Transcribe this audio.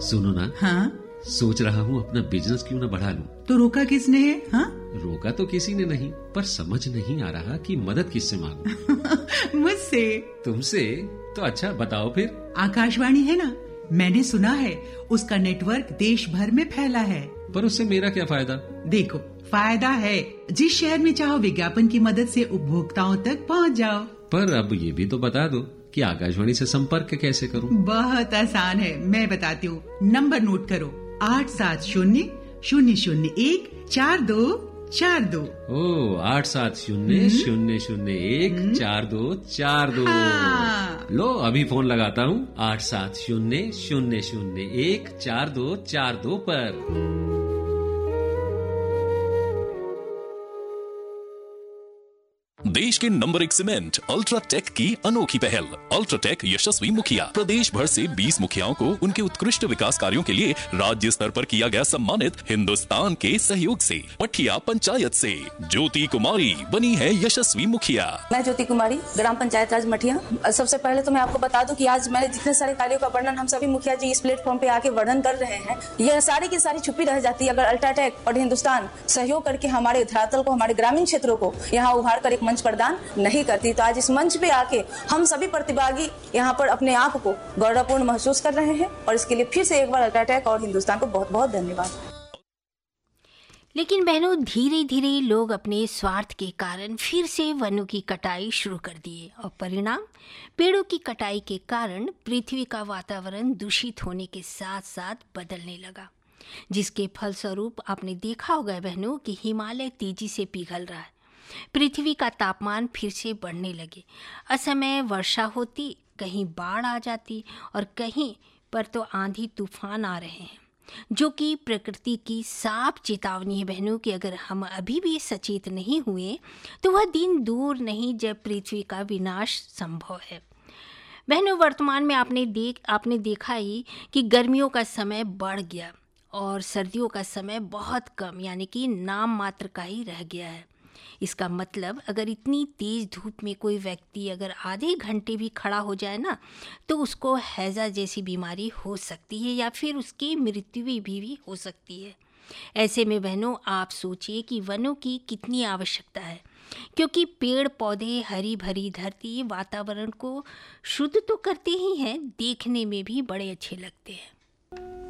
सुनो ना। हाँ? सोच रहा हूँ अपना बिजनेस क्यों ना बढ़ा लूं। तो रोका किसने है? हाँ? रोका तो किसी ने नहीं, पर समझ नहीं आ रहा कि मदद किससे मांगूं। मुझसे। तुमसे? तो अच्छा बताओ फिर। आकाशवाणी है ना, मैंने सुना है उसका नेटवर्क देश भर में फैला है। पर उससे मेरा क्या फायदा? देखो, फायदा है। जिस शहर में चाहो विज्ञापन की मदद से उपभोक्ताओं तक पहुंच जाओ। पर अब ये भी तो बता दो कि आकाशवाणी से संपर्क कैसे करूं? बहुत आसान है, मैं बताती हूँ। नंबर नोट करो, 870-001-4242। ओ, 870-001-4242। हाँ। लो अभी फोन लगाता हूँ 870-001-4242 पर। देश के नंबर 1 सीमेंट अल्ट्राटेक की अनोखी पहल। अल्ट्राटेक यशस्वी मुखिया प्रदेश भर से 20 मुखियाओं को उनके उत्कृष्ट विकास कार्यों के लिए राज्य स्तर पर किया गया सम्मानित। हिंदुस्तान के सहयोग से मठिया पंचायत से ज्योति कुमारी बनी है यशस्वी मुखिया। मैं ज्योति कुमारी, ग्राम पंचायत राज मठिया। सबसे पहले तो मैं आपको बता दूं कि आज मैंने जितने सारे कार्यों का वर्णन हम सभी मुखिया जी इस प्लेटफॉर्म पे आके वर्णन कर रहे हैं, यह सारी की सारी छुपी रह जाती अगर अल्ट्राटेक और हिंदुस्तान सहयोग करके हमारे धरातल को, हमारे ग्रामीण क्षेत्रों को यहाँ उभार कर एक मंच प्रदान नहीं करती। तो आज इस मंच पे आके हम सभी प्रतिभागी यहाँ पर अपने आप को गौरवपूर्ण महसूस कर रहे हैं और इसके लिए फिर से एक बार अल्ट्राटेक और हिंदुस्तान को बहुत बहुत धन्यवाद। लेकिन बहनों, धीरे धीरे लोग अपने स्वार्थ के कारण फिर से वनों की कटाई शुरू कर दिए और परिणाम, पेड़ों की कटाई के कारण पृथ्वी का वातावरण दूषित होने के साथ साथ बदलने लगा, जिसके फलस्वरूप आपने देखा होगा बहनों कि हिमालय तेजी से पिघल रहा है। पृथ्वी का तापमान फिर से बढ़ने लगे, असमय वर्षा होती, कहीं बाढ़ आ जाती और कहीं पर तो आंधी तूफान आ रहे हैं, जो कि प्रकृति की साफ चेतावनी है बहनों कि अगर हम अभी भी सचेत नहीं हुए तो वह दिन दूर नहीं जब पृथ्वी का विनाश संभव है। बहनों, वर्तमान में आपने देखा ही कि गर्मियों का समय बढ़ गया और सर्दियों का समय बहुत कम यानी कि नाम मात्र का ही रह गया है। इसका मतलब अगर इतनी तेज़ धूप में कोई व्यक्ति अगर आधे घंटे भी खड़ा हो जाए ना, तो उसको हैज़ा जैसी बीमारी हो सकती है या फिर उसकी मृत्यु भी हो सकती है। ऐसे में बहनों, आप सोचिए कि वनों की कितनी आवश्यकता है, क्योंकि पेड़ पौधे, हरी भरी धरती वातावरण को शुद्ध तो करते ही हैं, देखने में भी बड़े अच्छे लगते हैं।